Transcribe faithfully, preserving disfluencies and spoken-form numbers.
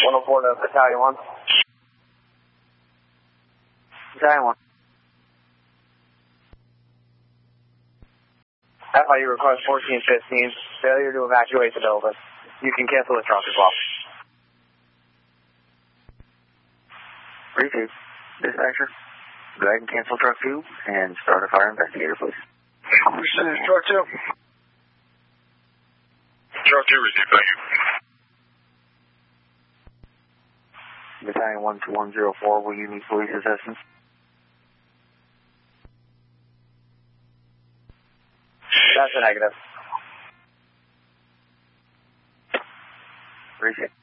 one oh four to Battalion one. Battalion one. F I U request fourteen fifteen, failure to evacuate the building. You can cancel the truck as well. three two, dispatcher. Go ahead and cancel truck two and start a fire investigator, please. This is truck two. Truck two received, thank you. Battalion one two one zero four, will you need police assistance? That's a negative. Appreciate it.